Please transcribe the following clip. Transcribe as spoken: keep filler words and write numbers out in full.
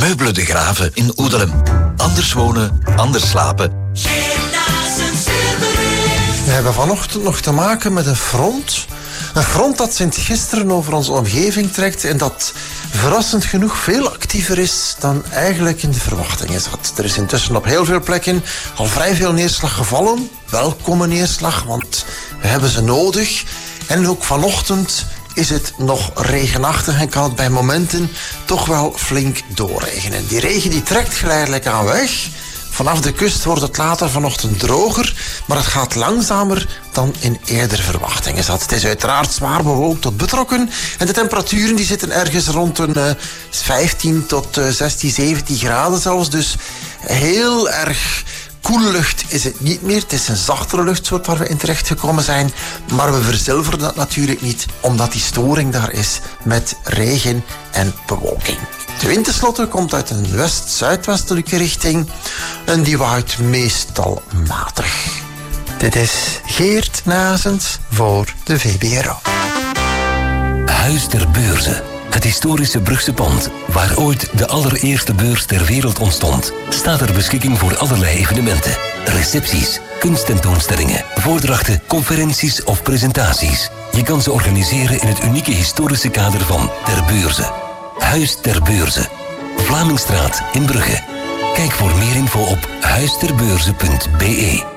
Meubelen de Graven in Oedelem. Anders wonen, anders slapen. We hebben vanochtend nog te maken met een front. Een front dat sinds gisteren over onze omgeving trekt en dat verrassend genoeg veel actiever is dan eigenlijk in de verwachtingen zat. Er is intussen op heel veel plekken al vrij veel neerslag gevallen. Welkome neerslag, want we hebben ze nodig. En ook vanochtend is het nog regenachtig en kan het bij momenten toch wel flink doorregenen. Die regen die trekt geleidelijk aan weg. Vanaf de kust wordt het later vanochtend droger, maar het gaat langzamer dan in eerdere verwachtingen zat. Het is uiteraard zwaar bewolkt tot betrokken en de temperaturen die zitten ergens rond een uh, vijftien tot uh, zestien, zeventien graden zelfs. Dus heel erg koele lucht is het niet meer. Het is een zachtere luchtsoort waar we in terecht gekomen zijn, maar we verzilveren dat natuurlijk niet, omdat die storing daar is met regen en bewolking. De wind tenslotte komt uit een west-zuidwestelijke richting en die waait meestal matig. Dit is Geert Nazens voor de V B R O. Huis ter Beurze. Het historische Brugse pand, waar ooit de allereerste beurs ter wereld ontstond, staat ter beschikking voor allerlei evenementen. Recepties, kunsttentoonstellingen, voordrachten, conferenties of presentaties. Je kan ze organiseren in het unieke historische kader van Ter Beurze. Huis ter Beurze. Vlamingstraat in Brugge. Kijk voor meer info op huisterbeurze punt be.